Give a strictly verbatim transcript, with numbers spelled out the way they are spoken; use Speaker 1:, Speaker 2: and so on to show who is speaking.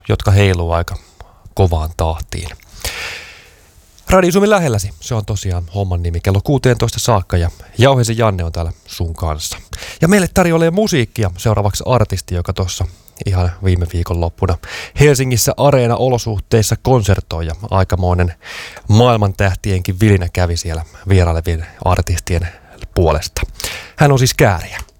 Speaker 1: jotka heiluu aika kovaan tahtiin. Radio Suomi lähelläsi, se on tosiaan homman nimi, kello kuusitoista saakka ja Jauheisen Janne on täällä sun kanssa. Ja meille tarjoilee musiikkia seuraavaksi artisti, joka tuossa ihan viime viikon loppuna Helsingissä Areena-olosuhteissa konsertoi ja aikamoinen maailmantähtienkin vilinä kävi siellä vierailevien artistien puolesta. Hän on siis Kääriä.